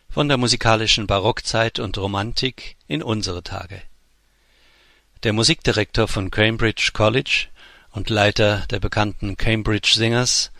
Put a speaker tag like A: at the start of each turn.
A: von der musikalischen Barockzeit und Romantik in unsere Tage. Der Musikdirektor von Cambridge College und Leiter der bekannten Cambridge Singers